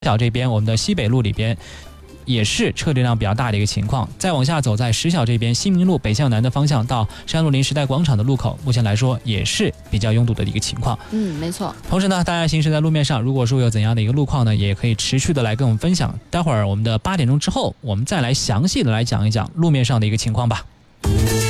小这边，我们的西北路里边也是车流量比较大的一个情况。再往下走，在石小这边，新民路北向南的方向到山路临时代广场的路口，目前来说也是比较拥堵的一个情况。 没错。 同时呢，大家行驶在路面上，如果说有怎样的一个路况呢，也可以持续的来跟我们分享。待会儿我们的8点钟之后，我们再来详细的来讲一讲路面上的一个情况吧。